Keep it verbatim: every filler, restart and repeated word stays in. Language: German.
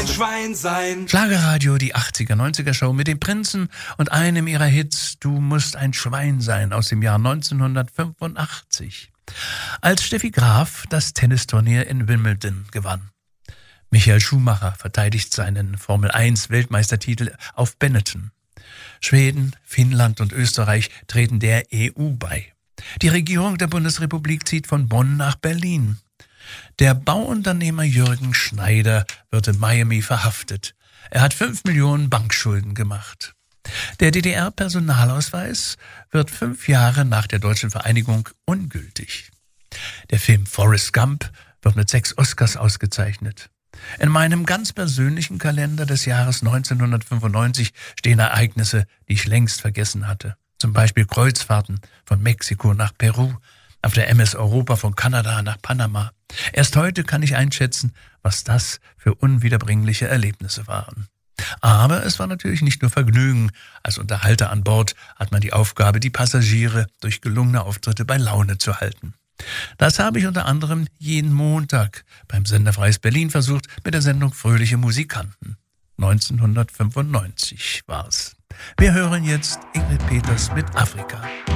ein Schwein sein. Schlagerradio, die achtziger, neunziger Show mit den Prinzen und einem ihrer Hits, Du musst ein Schwein sein, aus dem Jahr neunzehnhundertfünfundachtzig. Als Steffi Graf das Tennisturnier in Wimbledon gewann. Michael Schumacher verteidigt seinen Formel eins Weltmeistertitel auf Benetton. Schweden, Finnland und Österreich treten der E U bei. Die Regierung der Bundesrepublik zieht von Bonn nach Berlin. Der Bauunternehmer Jürgen Schneider wird in Miami verhaftet. Er hat fünf Millionen Bankschulden gemacht. Der D D R-Personalausweis wird fünf Jahre nach der deutschen Vereinigung ungültig. Der Film Forrest Gump wird mit sechs Oscars ausgezeichnet. In meinem ganz persönlichen Kalender des Jahres neunzehnhundertfünfundneunzig stehen Ereignisse, die ich längst vergessen hatte. Zum Beispiel Kreuzfahrten von Mexiko nach Peru, auf der M S Europa von Kanada nach Panama. Erst heute kann ich einschätzen, was das für unwiederbringliche Erlebnisse waren. Aber es war natürlich nicht nur Vergnügen. Als Unterhalter an Bord hat man die Aufgabe, die Passagiere durch gelungene Auftritte bei Laune zu halten. Das habe ich unter anderem jeden Montag beim Sender Freies Berlin versucht mit der Sendung Fröhliche Musikanten. neunzehnhundertfünfundneunzig war's. Wir hören jetzt Ingrid Peters mit Afrika.